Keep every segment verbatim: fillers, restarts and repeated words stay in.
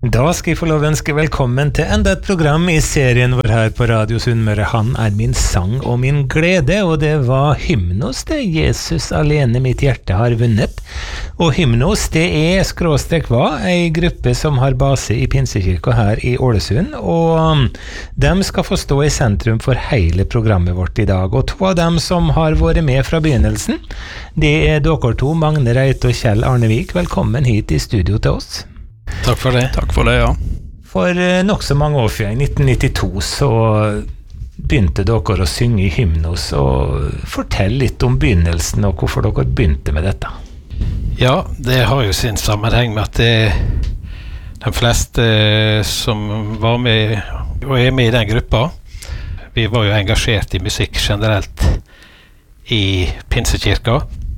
Da skal jeg få lov å ønske velkommen til enda et program i serien vår her på Radio Sunnmøre. Han er min sang og min glede, og det var Hymnos, det Jesus alene mitt hjerte har vunnet. Og Hymnos, det er skråstrek hva, en gruppe som har base i Pinsekirka her i Ålesund, og de skal få stå i sentrum for hele programmet vårt i dag. Og to av dem som har vært med fra begynnelsen, det er dere to, Magne Reit og Kjell Arnevik. Velkommen hit i studio til oss. Takk for det. Takk for det, ja. For nok så mange år siden, i nitten nittito, så begynte dere å synge i Hymnos, og fortell litt om begynnelsen og hvorfor dere begynte med dette. Ja, det har jo sin sammenheng med at det, de fleste som var med og er med i den gruppa, vi var jo engasjert i musikk generelt i Pinsekirka,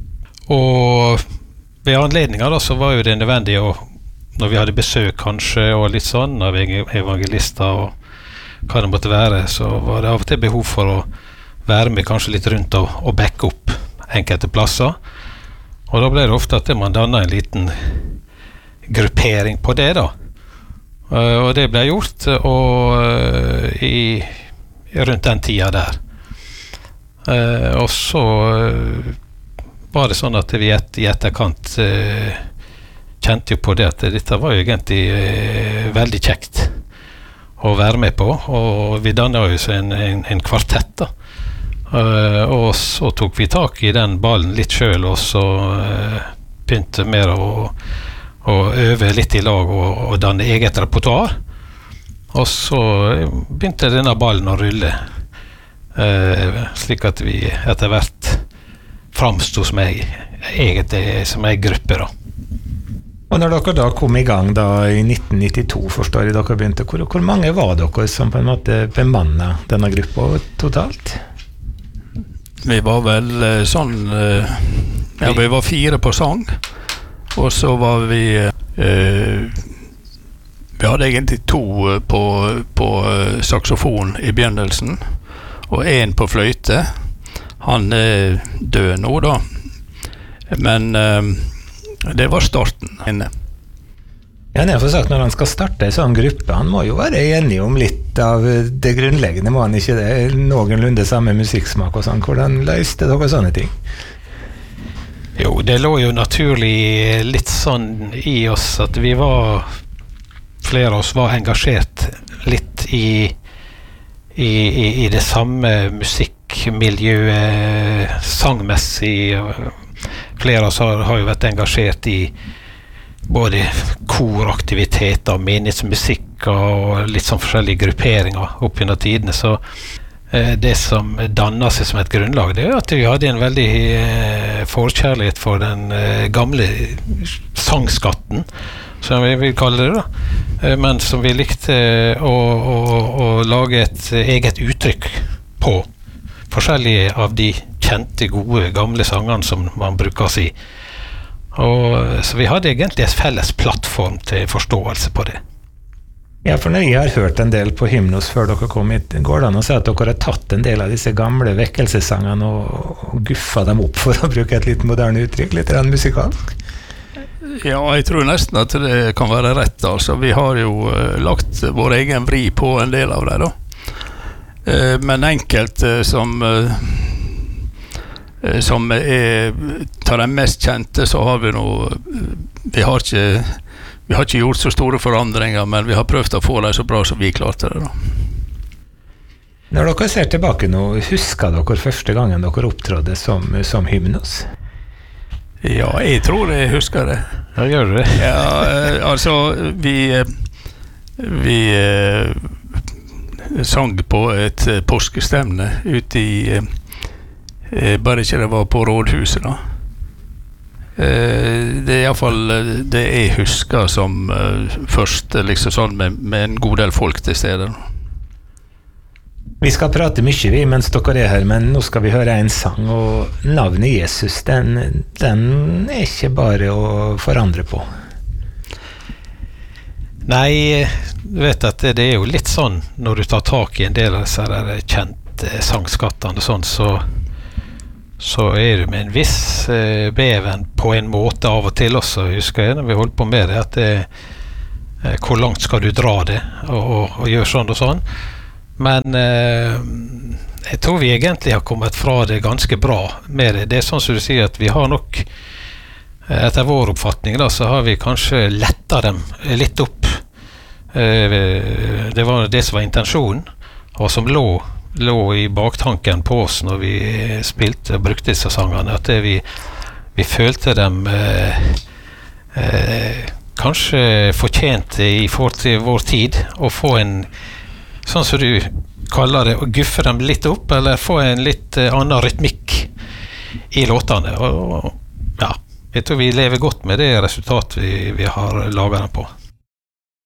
og ved anledninger da, så var jo det nødvendig å når vi hadde besøk kanskje og litt sånn av evangelister og hva det måtte være, så var det av og til behov for å være med kanskje litt rundt og, og backe opp enkelte plasser. Og da ble det ofte at man dannet en liten gruppering på det da. Og det ble gjort og i, rundt den tida der. Og så var det sånn at vi et, i etterkant kjente jo på det at dette var jo egentlig eh, veldig kjekt å være med på, og vi dannet jo en, en, en kvartett da. Uh, og så tok vi tak i den ballen litt selv, og så uh, begynte mer å, å øve litt i lag og, og danne eget repertoar, og så begynte denne ballen å rulle, uh, slik at vi etter hvert framstod som ei, egentlig som ei gruppe da. Og når dere da kom i gang da i nitten nittito, forstår jeg dere begynte, hvor, hvor mange var dere som på en måte bemannet denne gruppa totalt? Vi var vel sånn, ja, vi var fire på sang, og så var vi, eh, vi hadde egentlig to på, på saxofon i begynnelsen, og en på fløyte. Han er død nå da, men eh, det var starten inne. Ja, jeg får sagt, når han skal starte en sånn gruppe, han må jo være enig om litt av det grunnleggende, må han ikke det? Noenlunde samme musikksmak og sånn. Hvordan løste dere sånne ting? Jo, det lå jo naturlig litt sånn i oss at vi var, flere av oss var engasjert litt i, i, i, i det samme musikkmiljøet, sangmessig. Flere av oss har, har jo vært engasjert i både koraktiviteter, menighetsmusikk og litt sånn forskjellige grupperinger opp under tidene, så eh, det som dannet seg som et grunnlag, det er at vi hadde en veldig eh, forkjærlighet for den eh, gamle sangskatten, som vi vil kalle det da, eh, men som vi likte å, å, å lage et eget uttrykk på forskjellige av de kjente, gode, gamle sangene som man bruker å si. Og, så vi hadde egentlig en felles plattform til forståelse på det. Ja, for når jeg har hørt en del på Hymnos før dere kom hit, går det an å si at dere har tatt en del av disse gamle vekkelsesangene og, og guffa dem opp, for å bruke et litt moderne uttrykk, litt musikalsk? Ja, jeg tror nesten at det kan være rett, altså. Vi har jo uh, lagt vår egen vri på en del av det da. Uh, men enkelt uh, som... Uh, som er tar den mest kjente, så har vi nå vi har ikke vi har ikke gjort så store forandringer, men vi har prøvd å få det så bra som vi klarte det da. Når dere ser tilbake nå, husker dere første gangen dere opptrådde som, som Hymnos? Ja, jeg tror jeg husker det. Ja, gjør du det? Ja, altså vi vi sang på et påskestemne ute i Eh, bare ikke det var på rådhuset da. Eh, det er i hvert fall det jeg husker som eh, først liksom sånn med, med en god del folk til stede. Vi skal prate mye vi mens dere er her, men nå skal vi høre en sang, og navnet Jesus, den, den er ikke bare å forandre på. Nei, du vet at det er jo litt sånn, når du tar tak i en del av disse der kjente sangskattene og sånn, så så er det med en viss eh, beven på en måte av og til også, husker jeg når vi holdt på med det, at det, eh, hvor langt skal du dra det, og, og, og gjøre sånn og sånn. Men eh, jeg tror vi egentlig har kommet fra det ganske bra med det. Det er sånn som du sier, at vi har nok, etter vår oppfatning da, så har vi kanskje lettet dem litt opp. Eh, det var det som var intensjonen, og som lå lå i baktanken på oss når vi spilte og brukte disse sangene, at det vi, vi følte dem eh, eh, kanskje fortjente i forhold til vår tid, å få en, sånn som du kaller det, å guffe dem litt opp, eller få en litt eh, annen rytmikk i låtene. Og, og ja, jeg tror vi lever godt med det resultatet vi, vi har laget dem på.